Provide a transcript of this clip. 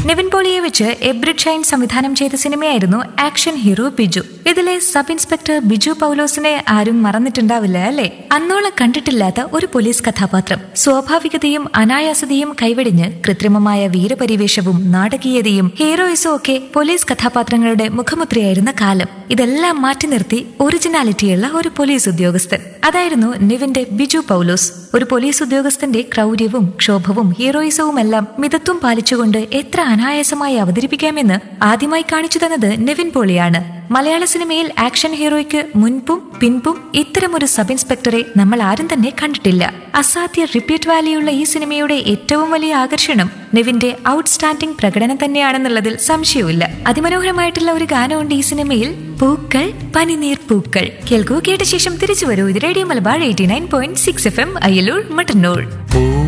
നിവിൻ പോളിയെ വെച്ച് എബ്രിഡ് ഷൈൻ സംവിധാനം ചെയ്ത സിനിമയായിരുന്നു ആക്ഷൻ ഹീറോ ബിജു. ഇതിലെ സബ് ഇൻസ്പെക്ടർ ബിജു പൗലോസിനെ ആരും മറന്നിട്ടുണ്ടാവില്ല അല്ലേ? അന്നോളം കണ്ടിട്ടില്ലാത്ത ഒരു പോലീസ് കഥാപാത്രം. സ്വാഭാവികതയും അനായാസതയും കൈവെടിഞ്ഞ് കൃത്രിമമായ വീരപരിവേഷവും നാടകീയതയും ഹീറോയിസും ഒക്കെ പോലീസ് കഥാപാത്രങ്ങളുടെ മുഖമുദ്രയായിരുന്ന കാലം. ഇതെല്ലാം മാറ്റി നിർത്തി ഒറിജിനാലിറ്റിയുള്ള ഒരു പോലീസ് ഉദ്യോഗസ്ഥൻ. അതായിരുന്നു നിവിന്റെ ബിജു പൗലോസ്. ഒരു പോലീസ് ഉദ്യോഗസ്ഥന്റെ ക്രൗര്യവും ക്ഷോഭവും ഹീറോയിസവും എല്ലാം മിതത്വം പാലിച്ചുകൊണ്ട് എത്ര അനായാസമായി അവതരിപ്പിക്കാമെന്ന് ആദ്യമായി കാണിച്ചു തന്നത് നിവിൻ പോളിയാണ്. മലയാള സിനിമയിൽ ആക്ഷൻ ഹീറോയ്ക്ക് മുൻപും പിൻപും ഇത്തരമൊരു സബ് ഇൻസ്പെക്ടറെ നമ്മൾ ആരും തന്നെ കണ്ടിട്ടില്ല. അസാധ്യ റിപ്പീറ്റ് വാല്യുള്ള ഈ സിനിമയുടെ ഏറ്റവും വലിയ ആകർഷണം നിവിന്റെ ഔട്ട്സ്റ്റാൻഡിംഗ് പ്രകടനം തന്നെയാണെന്നുള്ളതിൽ സംശയവുമില്ല. അതിമനോഹരമായിട്ടുള്ള ഒരു ഗാനമുണ്ട് ഈ സിനിമയിൽ, പൂക്കൾ പനിനീർ പൂക്കൾ. കേൾക്കൂ, കേട്ട ശേഷം തിരിച്ചു വരൂ. ഇത് റേഡിയോ മലബാർ 89.6 FM, അയ്യലൂർ, മട്ടന്നൂർ.